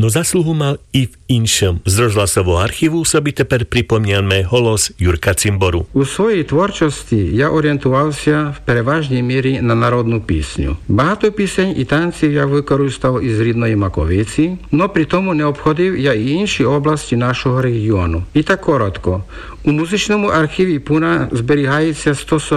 No zasluhu mal i v іншому. З розгласового архіву собі тепер припомняємо голос Юрка Цимбору. У своїй творчості я орієнтувався в переважній мірі на народну пісню. Багато пісень і танців я використав із рідної Маковиці, но при тому не обходив я і інші області нашого регіону. І так коротко. У музичному архіві Пуна зберігається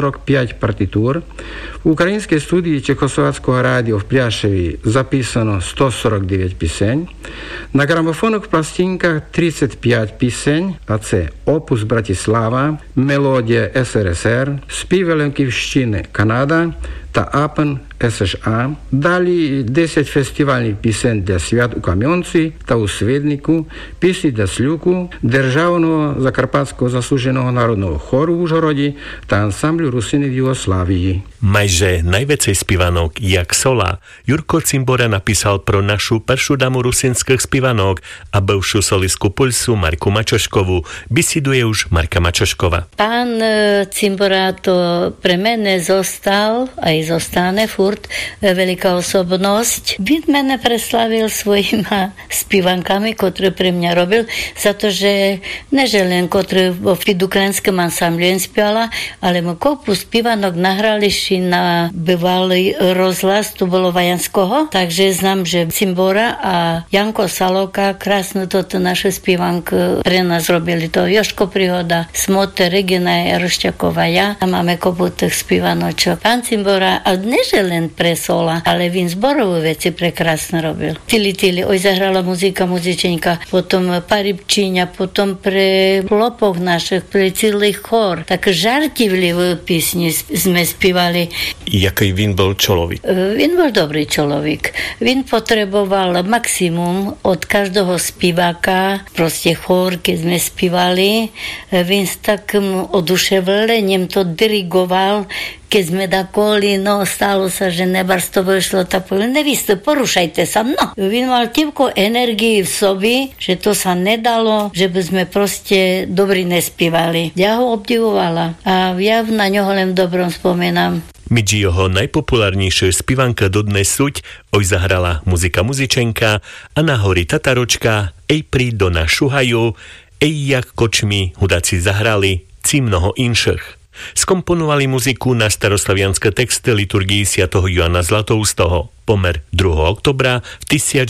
145 партитур. В українській студії Чехословацького радіо в Пляшеві записано 149 пісень. На грамофонних пластинках 35 пісень, а це «Опус Братислава», «Мелодія СРСР», «Співи Лемківщини Канада» та «Апен США». Далі 10 фестивальних пісень для свят у Кам'янці та у Свиднику, пісні для Слюку, Державного Закарпатського заслуженого народного хору в Ужгороді та ансамблю «Русини в Югославії». Майже najväcej spievanok jak sola Jurko Cimbora napísal pro našu peršu damu rusinských spievanok a bivšiu solistku Pulsu Marku Mačoškovú. Bisiduje už Marka Mačoškova. Pán Cimbora to pre mene zostal, aj zostane furt veľká osobnosť. Він мене preslávil svojima spievankami, ktoré pre mňa robil, za to, že neželen, ktoré v ukrajinskom ansámbliu spievala, ale mu kopu spievanok nahrali na bývalý rozhlas, to bolo Vajanského, takže znam, že Cimbora a Janko Saloka krásno toto naše spievank pre nás robili. To Jožko Príhoda, Smote, Regina Jarošťaková, ja a máme kopu tých spívanočok. Pán Cimbora, a neže len pre sola, ale vín zborové veci prekrásne robil. Tili, oj zahrala muzičenka, potom Paribčíňa, potom pre klopoch našich, pre celý chor. Tak žartivlivé písni sme spívali. Jaký він bol človek? Він bol dobrý človek. Він potreboval maximum od každého spieváka, proste chór, keď sme spívali. Він s takým oduševlením to dirigoval, keď sme dakoli, no stalo sa, že nebars to vyšlo, tak povedal, nevíste, porušajte sa, no. Він mal toľko energii v sobi, že to sa nedalo, že by sme proste dobrí nespievali. Ja ho obdivovala a ja na ňoho len dobrom spomínam. Midži jeho najpopulárnejšia spievanka dodnes suť, oj zahrala muzičenka a na hori Tataročka, ej pri do nás šuhajú, ej jak kočmi hudáci zahrali, ci mnoho inších. Skomponovali muziku na staroslavianské texty liturgii svätého Joana Zlatoustého. Pomer 2. oktobra v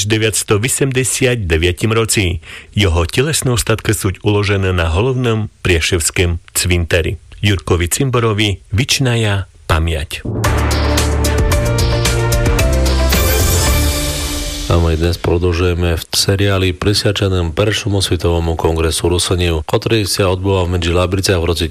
1989 roci. Jeho telesné ostatky sú uložené na hlavnom prieševském cvinteri. Jurkovi Cimborovi vyčnaja pamiať. A my dnes продолжujeme v seriáli prisviačenom Peršomu svetovému kongresu Rusinov, ktorý sa odbúval v Medžilabriciach v roce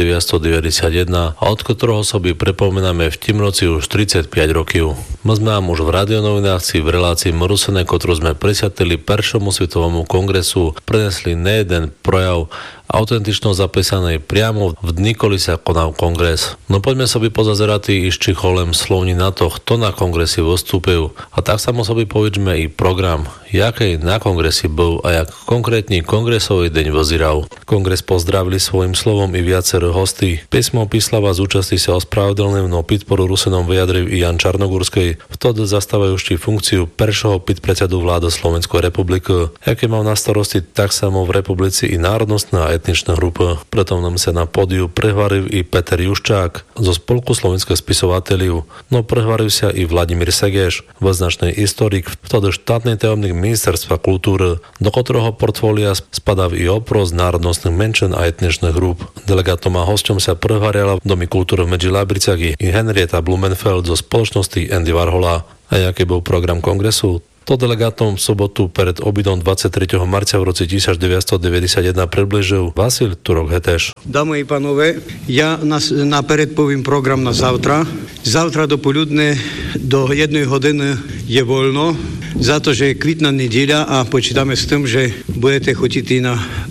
1991 a od ktorého sobi pripomíname v tým roci už 35 rokov. My sme vám už v radionovinách v relácii Rusine, ktorú sme prisviatili Peršomu svetovému kongresu, prenesli nejeden projav autentično zapísanej priamo v dni, koli sa konal kongres. No poďme sobi pozazerať ešte cholem slovní na to, kto na kongresi vystúpil. A tak samo sobi povedžme i program, jaký na kongresi bol a jak konkrétny kongresový deň vozíral. Kongres pozdravili svojim slovom i viacero hostí. Písmo Pislava z účasti sa ospravedlnil, no podporu Rusinom vyjadril i Jan Čarnogórskej, vtedy zastávajúci funkciu peršoho predsedu vlády Slovenskej republiky, aké mal na starosti tak samo v republici i národnostná a etničná grupa. Preto nám sa na pódiu prehvaril i Peter Juščák zo Spolku slovenských spisovateľov, no prehvaril sa i Vladimír Segeš, význačný historik, vtedy štátny tajomník Ministerstva kultúry, do ktorého portfólia spadá i oпрос národnostných menšin a etničných grup. Delegátom a hosťom sa prehvarila v Domi kultúry v Medžilabriciach i Henrietta Blumenfeld zo spoločnosti Andy Warhola. A jaký bol program kongresu? To delegátom v sobotu pred obidom 23. marca v roce 1991 približil Vasil Turok-Heteš. Dámy i pánové, ja naперед povím program na завтра. Завтра dopoľudne do 1 hodiny je voľno, za to, že je kvitná nedeľa a počítame s tým, že budete chodiť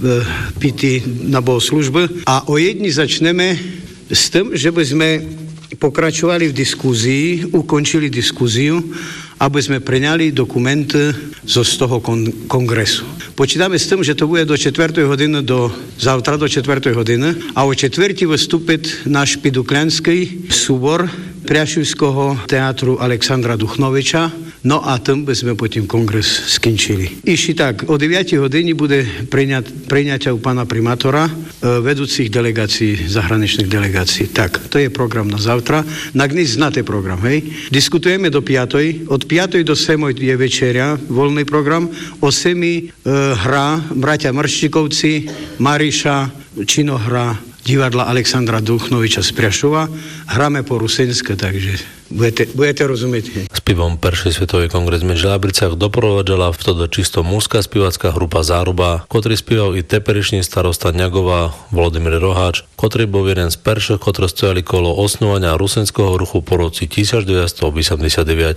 píti na bohoslužby. A o jedni začneme s tým, že by sme pokračovali v diskuzii, ukončili diskuziu, aby sme preňali dokumenty z toho kongresu. Počítame s tým, že to bude do 4. hodiny, zavtra do 4. hodiny a o 4. vystúpiť náš piduklianský súbor Priašivského teatru Aleksandra Duchnoviča No a tam by sme potom kongres skončili. Ešte tak, o 9 hodiny bude preňatia u pána primátora vedúcich delegácií, zahraničných delegácií. Tak, to je program na zavtra. Na dnes znáte program, hej? Diskutujeme do 5. Od 5. do 7. je večeria, voľný program. O 7. hra bratia Mrštíkovci, Mariša, činohra divadla Alexandra Duchnoviča z Priašova. Hráme po rusenské, takže budete rozumieť. Spevom Perší svetový kongres v Medžilabriciach doprovádzala vtedy čisto mužská spivacká grupa Záruba, ktorý spieval i teperišný starosta Ňagová Volodymyr Roháč, ktorý bol jeden z prvých, ktorí stojali kolo osnovania rusenského ruchu po roci 1989.